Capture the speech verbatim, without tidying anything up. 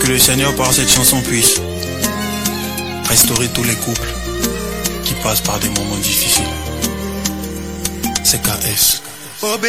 le Seigneur par cette chanson puisse restaurer tous les couples qui passent par des moments difficiles. C'est K S.